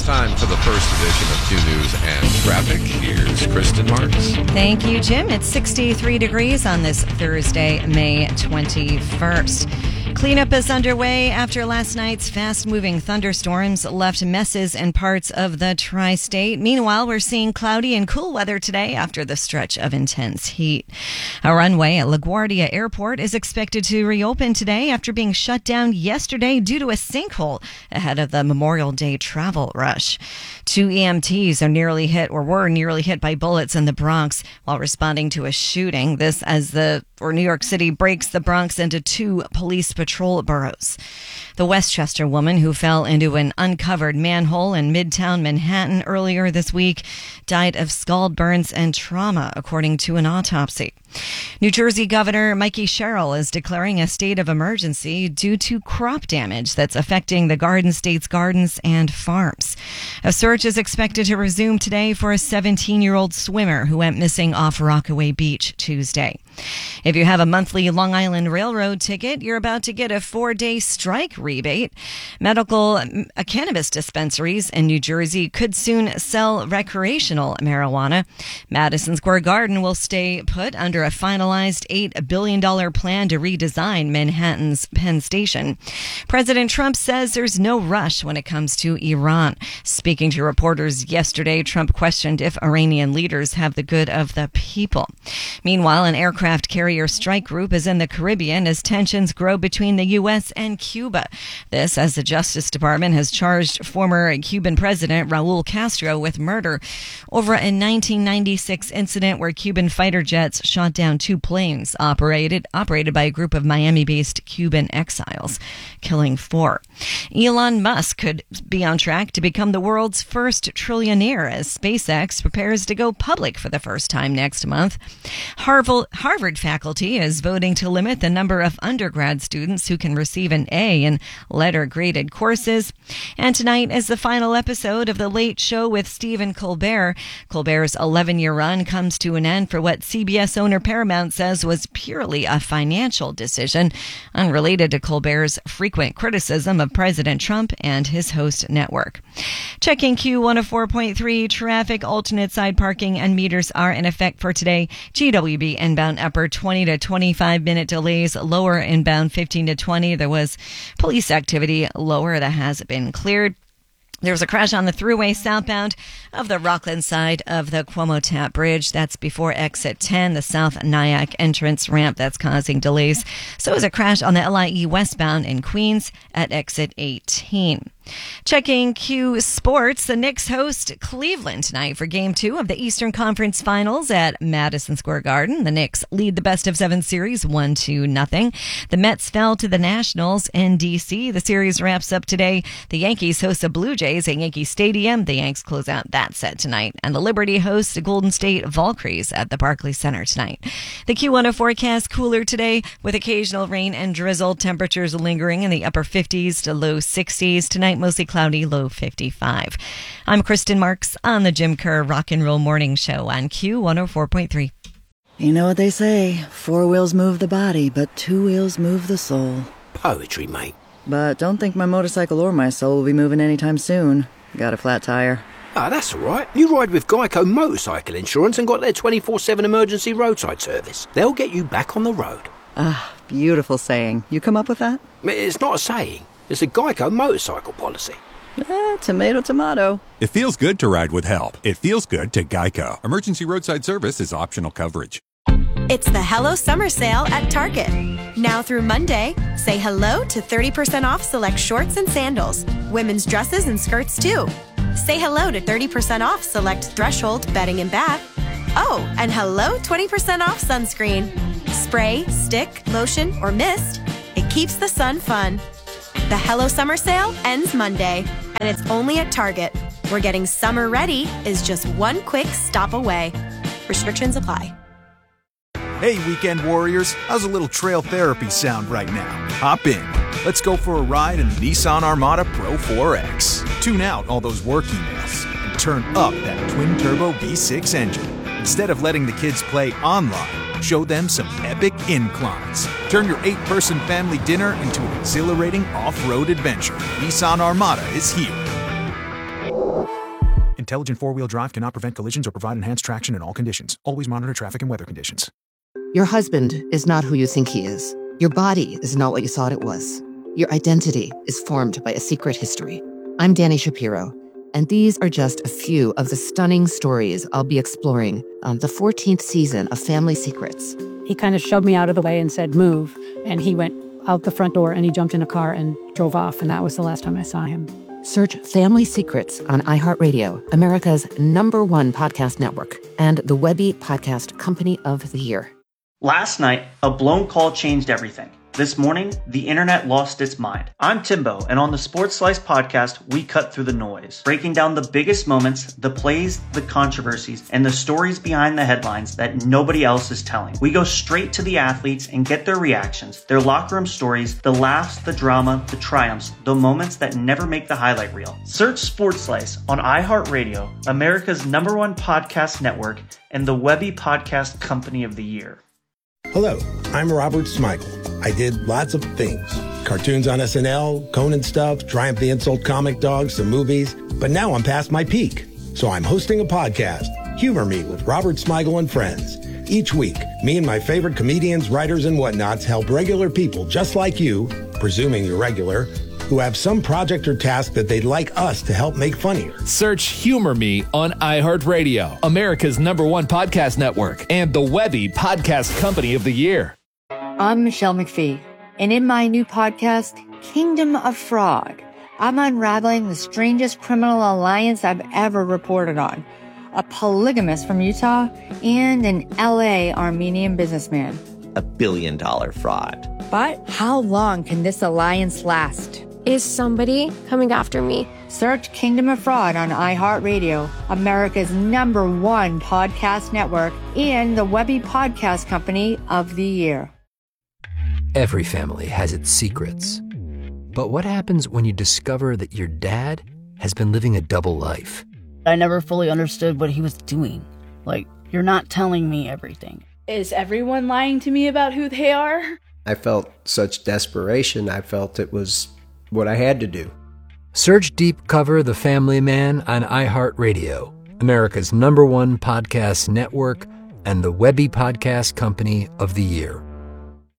It's time for the first edition of Q News and Traffic. Here's Kristen Marks. Thank you, Jim. It's 63 degrees on this Thursday, May 21st. Cleanup is underway after last night's fast-moving thunderstorms left messes in parts of the tri-state. Meanwhile, we're seeing cloudy and cool weather today after the stretch of intense heat. A runway at LaGuardia Airport is expected to reopen today after being shut down yesterday due to a sinkhole ahead of the Memorial Day travel rush. 2 EMTs were nearly hit by bullets in the Bronx while responding to a shooting. This as New York City breaks the Bronx into 2 police patrol boroughs. The Westchester woman who fell into an uncovered manhole in Midtown Manhattan earlier this week died of scald burns and trauma, according to an autopsy. New Jersey Governor Mikey Sherrill is declaring a state of emergency due to crop damage that's affecting the Garden State's gardens and farms. A search is expected to resume today for a 17-year-old swimmer who went missing off Rockaway Beach Tuesday. If you have a monthly Long Island Railroad ticket, you're about to get a 4-day strike rebate. Medical cannabis dispensaries in New Jersey could soon sell recreational marijuana. Madison Square Garden will stay put under a finalized $8 billion plan to redesign Manhattan's Penn Station. President Trump says there's no rush when it comes to Iran. Speaking to reporters yesterday, Trump questioned if Iranian leaders have the good of the people. Meanwhile, an aircraft carrier strike group is in the Caribbean as tensions grow between the U.S. and Cuba. This as the Justice Department has charged former Cuban President Raul Castro with murder over a 1996 incident where Cuban fighter jets shot down 2 planes operated by a group of Miami-based Cuban exiles, killing 4. Elon Musk could be on track to become the world's first trillionaire as SpaceX prepares to go public for the first time next month. Harvard faculty is voting to limit the number of undergrad students who can receive an A in letter-graded courses. And tonight is the final episode of The Late Show with Stephen Colbert. Colbert's 11-year run comes to an end for what CBS owner Paramount says was purely a financial decision, unrelated to Colbert's frequent criticism of President Trump and his host network. Checking Q104.3, traffic, alternate side parking and meters are in effect for today. GWB inbound upper 20 to 25 minute delays, lower inbound 15 to 20. There was police activity lower that has been cleared. There was a crash on the thruway southbound of the Rockland side of the Cuomo Tap Bridge. That's before exit 10, the South Nyack entrance ramp that's causing delays. So is a crash on the LIE westbound in Queens at exit 18. Checking Q Sports, the Knicks host Cleveland tonight for Game 2 of the Eastern Conference Finals at Madison Square Garden. The Knicks lead the best-of-7 series 1-0. The Mets fell to the Nationals in D.C. The series wraps up today. The Yankees host the Blue Jays at Yankee Stadium. The Yanks close out that set tonight. And the Liberty hosts the Golden State Valkyries at the Barclays Center tonight. The Q1 forecast cooler today with occasional rain and drizzle. Temperatures lingering in the upper 50s to low 60s. Tonight, mostly cloudy, low 55. I'm Kristen Marks on the Jim Kerr Rock and Roll Morning Show on Q104.3. You know what they say, 4 wheels move the body, but 2 wheels move the soul. Poetry, mate. But don't think my motorcycle or my soul will be moving anytime soon. Got a flat tire. Ah, that's all right. You ride with Geico Motorcycle Insurance and got their 24/7 emergency roadside service. They'll get you back on the road. Ah, beautiful saying. You come up with that? It's not a saying. It's a Geico motorcycle policy. Tomato, tomato. It feels good to ride with help. It feels good to Geico. Emergency roadside service is optional coverage. It's the Hello Summer Sale at Target. Now through Monday, say hello to 30% off select shorts and sandals. Women's dresses and skirts too. Say hello to 30% off select Threshold bedding and bath. Oh, and hello 20% off sunscreen. Spray, stick, lotion, or mist. It keeps the sun fun. The Hello Summer Sale ends Monday, and it's only at Target, where getting summer ready is just one quick stop away. Restrictions apply. Hey, weekend warriors, how's a little trail therapy sound right now? Hop in. Let's go for a ride in the Nissan Armada Pro 4X. Tune out all those work emails and turn up that twin-turbo V6 engine. Instead of letting the kids play online, show them some epic inclines. Turn your 8-person family dinner into an exhilarating off-road adventure. Nissan Armada is here. Intelligent four-wheel drive cannot prevent collisions or provide enhanced traction in all conditions. Always monitor traffic and weather conditions. Your husband is not who you think he is. Your body is not what you thought it was. Your identity is formed by a secret history. I'm Dani Shapiro, and these are just a few of the stunning stories I'll be exploring on the 14th season of Family Secrets. He kind of shoved me out of the way and said, move. And he went out the front door and he jumped in a car and drove off. And that was the last time I saw him. Search Family Secrets on iHeartRadio, America's #1 podcast network, and the Webby Podcast Company of the Year. Last night, a blown call changed everything. This morning, the internet lost its mind. I'm Timbo, and on the Sports Slice podcast, we cut through the noise, breaking down the biggest moments, the plays, the controversies, and the stories behind the headlines that nobody else is telling. We go straight to the athletes and get their reactions, their locker room stories, the laughs, the drama, the triumphs, the moments that never make the highlight reel. Search Sports Slice on iHeartRadio, America's #1 podcast network, and the Webby Podcast Company of the Year. Hello, I'm Robert Smigel. I did lots of things. Cartoons on SNL, Conan stuff, Triumph the Insult Comic Dog, some movies. But now I'm past my peak. So I'm hosting a podcast, Humor Me with Robert Smigel and Friends. Each week, me and my favorite comedians, writers, and whatnots help regular people just like you, presuming you're regular, who have some project or task that they'd like us to help make funnier. Search Humor Me on iHeartRadio, America's #1 podcast network, and the Webby Podcast Company of the Year. I'm Michelle McPhee, and in my new podcast, Kingdom of Fraud, I'm unraveling the strangest criminal alliance I've ever reported on. A polygamist from Utah and an LA Armenian businessman. $1 billion fraud. But how long can this alliance last? Is somebody coming after me? Search Kingdom of Fraud on iHeartRadio, America's #1 podcast network, and the Webby Podcast Company of the Year. Every family has its secrets. But what happens when you discover that your dad has been living a double life? I never fully understood what he was doing. Like, you're not telling me everything. Is everyone lying to me about who they are? I felt such desperation. I felt it was what I had to do. Search Deep Cover The Family Man on iHeartRadio, America's #1 podcast network, and the Webby Podcast Company of the Year.